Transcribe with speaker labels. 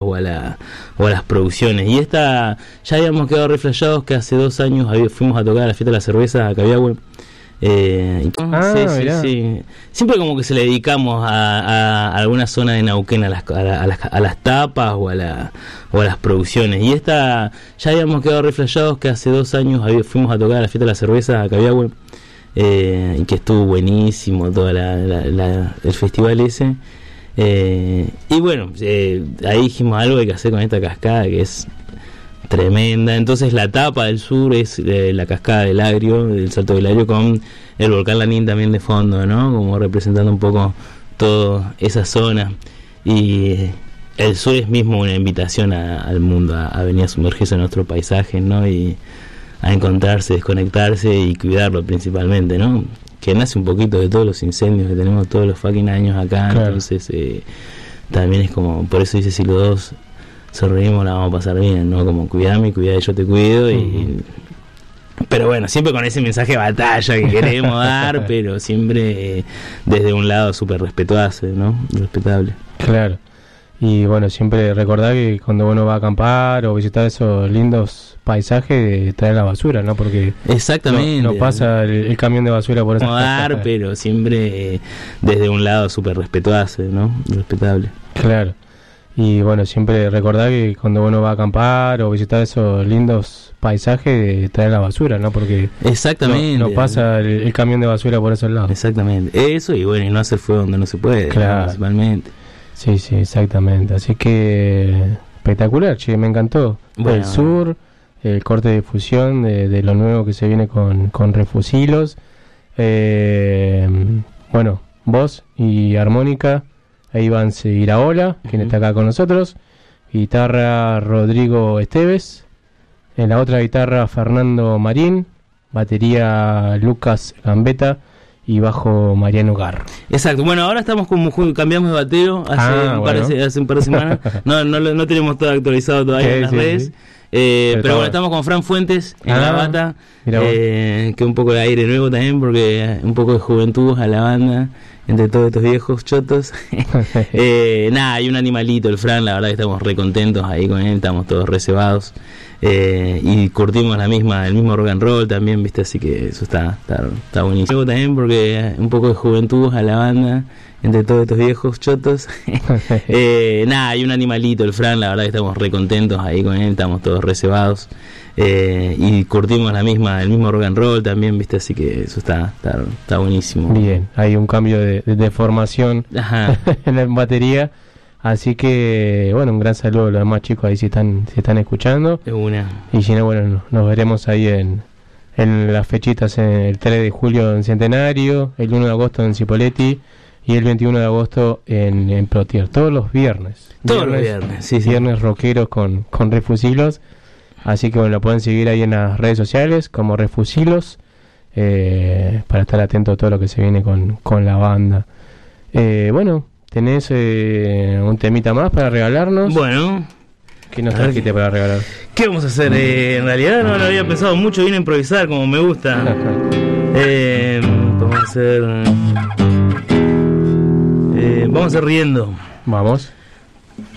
Speaker 1: o a las producciones. Y esta, ya habíamos quedado reflejados que hace 2 años fuimos a tocar a la fiesta de la cerveza a Cabiahue. Sí. Siempre como que se le dedicamos a alguna zona de Neuquén, a las tapas o a las producciones. Y esta, ya habíamos quedado reflejados que hace 2 años fuimos a tocar a la fiesta de la cerveza a Cabiahue, y que estuvo buenísimo todo el festival ese. Y bueno, ahí dijimos algo hay que hacer con esta cascada que es tremenda. Entonces la tapa del sur es la cascada del Agrio, el Salto del Agrio, con el volcán Lanín también de fondo, ¿no? Como representando un poco toda esa zona. Y el sur es mismo una invitación al mundo a venir a sumergirse en nuestros paisajes, ¿no? Y a encontrarse, desconectarse y cuidarlo principalmente, ¿no? Que nace un poquito de todos los incendios que tenemos todos los fucking años acá. Claro. Entonces también es como, por eso dice, si los dos sonreímos la vamos a pasar bien, ¿no? Como cuidame, yo te cuido. Pero bueno, siempre con ese mensaje de batalla que queremos dar, pero siempre desde un lado súper respetuoso, ¿no? Respetable.
Speaker 2: Claro. Y bueno, siempre recordar que cuando uno va a acampar o visitar esos lindos paisajes, traer la basura, ¿no? Porque
Speaker 1: exactamente
Speaker 2: no pasa el camión de basura por esa
Speaker 1: dar, pero siempre desde un lado súper respetuoso, ¿no? Respetable.
Speaker 2: Claro. Y bueno, siempre recordar que cuando uno va a acampar o visitar esos lindos paisajes, traer la basura, ¿no? Porque
Speaker 1: exactamente
Speaker 2: no pasa el camión de basura por esos lados.
Speaker 1: Exactamente. Eso, y bueno, y no hacer fuego donde no se puede,
Speaker 2: claro,
Speaker 1: principalmente.
Speaker 2: Sí, exactamente. Así que espectacular, che, me encantó. Bueno, el sur, el corte de fusión de lo nuevo que se viene con Refusilos. Bueno, voz y armónica, ahí Iván Iraola, quien está acá con nosotros. Guitarra Rodrigo Esteves. En la otra guitarra Fernando Marín. Batería Lucas Gambetta. Y bajo Mariano Garro.
Speaker 1: Exacto. Bueno, ahora estamos como cambiamos de batero hace un par de semanas. No tenemos todo actualizado todavía en las redes.
Speaker 2: Sí.
Speaker 1: Pero bueno, estamos con Fran Fuentes en la bata, que un poco de aire nuevo también, porque un poco de juventud a la banda entre todos estos viejos chotos. Hay un animalito, el Fran, la verdad que estamos re contentos ahí con él, estamos todos reservados. Y curtimos el mismo rock and roll también, viste, así que eso está buenísimo también, porque un poco de juventud a la banda entre todos estos viejos chotos. Hay un animalito, el Fran, la verdad que estamos re contentos ahí con él, estamos todos reservados. Y curtimos el mismo rock and roll también, viste, así que eso está buenísimo.
Speaker 2: Bien, hay un cambio de formación en la batería. Así que, bueno, un gran saludo a los demás chicos ahí si están escuchando.
Speaker 1: De una.
Speaker 2: Y si no, bueno, nos veremos ahí en las fechitas, el 3 de julio en Centenario, el 1 de agosto en Cipolletti y el 21 de agosto en Plotier. Todos los viernes.
Speaker 1: Todos los viernes, sí.
Speaker 2: Viernes rockeros con Refusilos. Así que, bueno, lo pueden seguir ahí en las redes sociales como Refusilos, para estar atento a todo lo que se viene con la banda. Bueno, ¿tenés un temita más para regalarnos?
Speaker 1: Bueno,
Speaker 2: ¿qué nos trajiste para regalar?
Speaker 1: ¿Qué vamos a hacer? En realidad no lo había pensado mucho, vine a improvisar como me gusta. Vamos a hacer riendo.
Speaker 2: Vamos.